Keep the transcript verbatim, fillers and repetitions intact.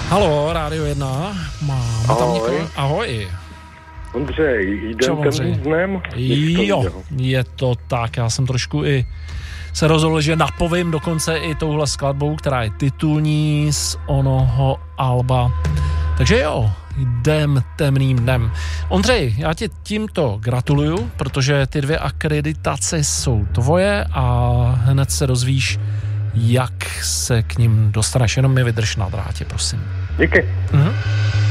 Halo, Rádio jedna. Máme tam někoho. Ahoj. Ondřej, jdem temným dnem? Jo, je to tak. Já jsem trošku i se rozhodl, že napovím dokonce i touhle skladbou, která je titulní z onoho alba. Takže jo, jdem temným dnem. Ondřej, já ti tímto gratuluju, protože ty dvě akreditace jsou tvoje a hned se dozvíš, jak se k nim dostaneš. Jenom mi vydrž na drátě, prosím. Díky. Mhm.